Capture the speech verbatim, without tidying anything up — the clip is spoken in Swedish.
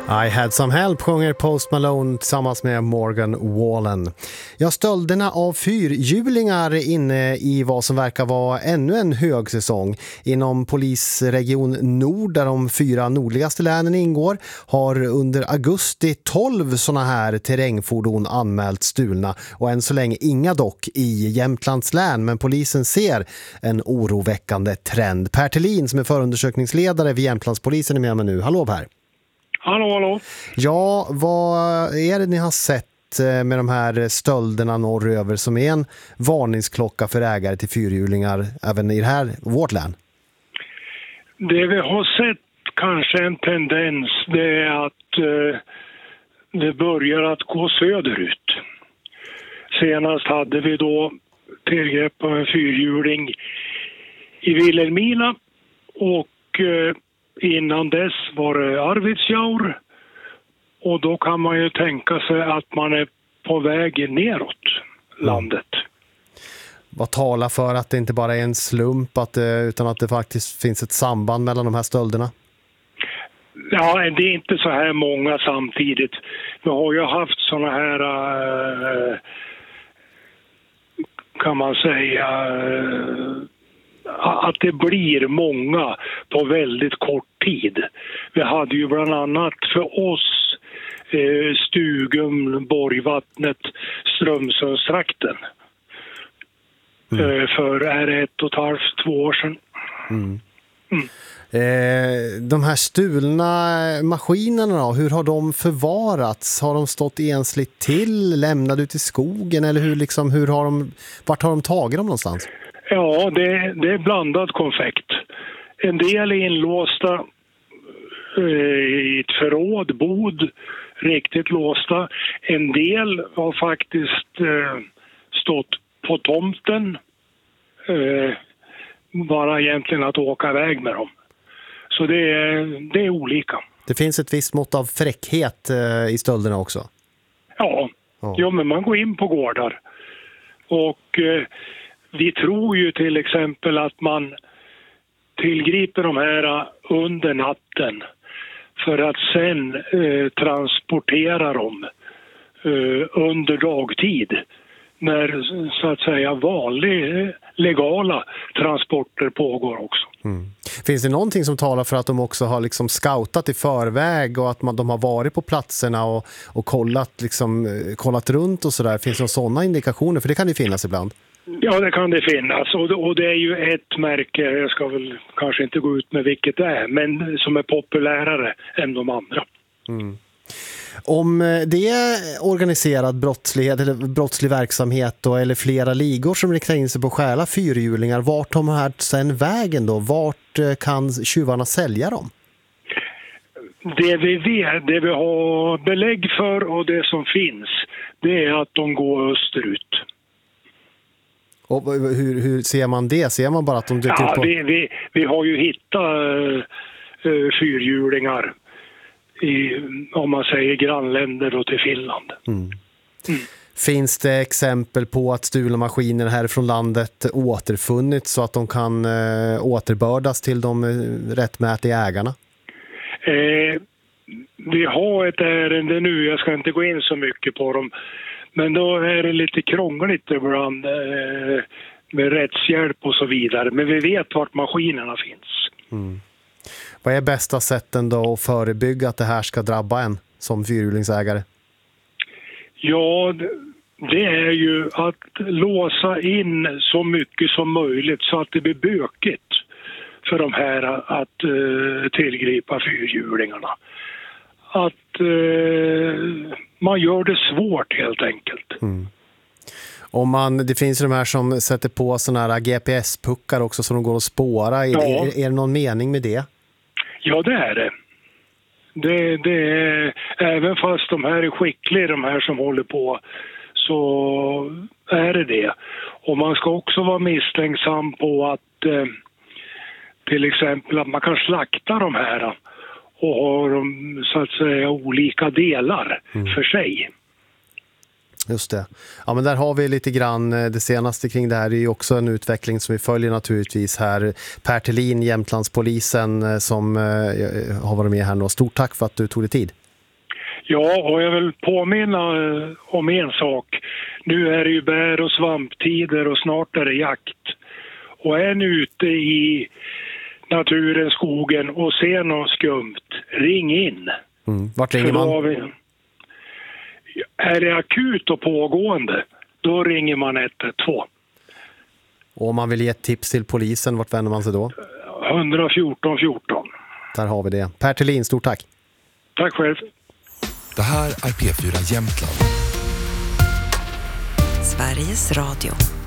I had some help sjunger Post Malone tillsammans med Morgan Wallen. Ja, stölderna av fyrhjulingar inne i vad som verkar vara ännu en högsäsong. Inom polisregion Nord, där de fyra nordligaste länen ingår, har under augusti tolv sådana här terrängfordon anmält stulna. Och än så länge inga dock i Jämtlands län, men polisen ser en oroväckande trend. Per Thelin som är förundersökningsledare vid Jämtlandspolisen är med mig nu. Hallå Per! Hallå, hallå. Ja, vad är det ni har sett med de här stölderna norröver som är en varningsklocka för ägare till fyrhjulingar även i det här, vårt län? Det vi har sett kanske en tendens, det är att eh, det börjar att gå söderut. Senast hade vi då tillgrepp av en fyrhjuling i Vilhelmina och eh, innan dess var det Arvidsjaur, och då kan man ju tänka sig att man är på väg neråt landet. Mm. Vad talar för att det inte bara är en slump att det, utan att det faktiskt finns ett samband mellan de här stölderna? Ja, det är inte så här många samtidigt. Vi har ju haft såna här äh, kan man säga äh, att det blir många på väldigt kort tid. Vi hade ju bland annat för oss eh, Stugum, Borgvattnet, Strömsundstrakten mm. eh, för är det ett och ett halvt, två år sedan. Mm. Mm. Eh, de här stulna maskinerna då, hur har de förvarats? Har de stått ensligt till, lämnade ut i skogen, eller hur, liksom, hur har de, vart har de tagit dem någonstans? Ja, det, det är blandad konfekt. En del är inlåsta eh, i ett förråd, bod, riktigt låsta. En del har faktiskt eh, stått på tomten, eh, bara egentligen att åka iväg med dem. Så det är, det är olika. Det finns ett visst mått av fräckhet eh, i stölderna också? Ja, oh. ja, men man går in på gårdar. Och eh, vi tror ju till exempel att man tillgriper de här under natten för att sen eh, transportera dem eh, under dagtid. När så att säga vanliga legala transporter pågår också. Mm. Finns det någonting som talar för att de också har liksom scoutat i förväg och att man, de har varit på platserna och, och kollat, liksom, kollat runt och sådär? Finns det sådana indikationer? För det kan det finnas ibland. Ja, det kan det finnas. Och det, och det är ju ett märke, jag ska väl kanske inte gå ut med vilket det är, men som är populärare än de andra. Mm. Om det är organiserad brottslighet eller brottslig verksamhet då, eller flera ligor som riktar in sig på stjäla fyrhjulingar, vart tar de här sen vägen då? Vart kan tjuvarna sälja dem? Det vi vet, det vi har belägg för och det som finns, det är att de går österut. Och hur, hur ser man det? Ser man bara att de dyker ja, på? Vi, vi, vi har ju hittat uh, fyrhjulingar i, om man säger, grannländer och till Finland. Mm. Mm. Finns det exempel på att stulna maskiner här från landet återfunnits så att de kan uh, återbördas till de uh, rättmätiga ägarna? Eh, vi har ett ärende nu, jag ska inte gå in så mycket på dem, men då är det lite krångligt ibland eh, med rättshjälp och så vidare. Men vi vet vart maskinerna finns. Mm. Vad är bästa sätten då att förebygga att det här ska drabba en som fyrhjulingsägare? Ja, det är ju att låsa in så mycket som möjligt så att det blir bökigt för de här att uh, tillgripa fyrhjulingarna. Att uh, man gör det svårt helt enkelt. Mm. Om man, det finns ju de här som sätter på såna här G P S-puckar också så de går att spåra. Ja. Är, är, är det någon mening med det? Ja, det är det. Det, det är, även fast de här är skickliga, de här som håller på, så är det det. Och man ska också vara misstänksam på att eh, till exempel att man kan slakta de här och ha dem så att säga olika delar mm. för sig. Just det. Ja, men där har vi lite grann det senaste kring det här. Det är ju också en utveckling som vi följer naturligtvis här. Per Thelin, Jämtlandspolisen, som eh, har varit med här nu. Stort tack för att du tog dig tid. Ja, och jag vill påminna eh, om en sak. Nu är det ju bär- och svamptider och snart är det jakt. Och är ni ute i naturen, skogen och ser något skumt, ring in. Mm. Vart ringer För då man? har vi... Är det akut och pågående, då ringer man ett ett två. Och om man vill ge ett tips till polisen, vart vänder man sig då? ett fjorton fjorton. Där har vi det. Per Thelin, stort tack. Tack själv. Det här är P fyra Jämtland. Sveriges Radio.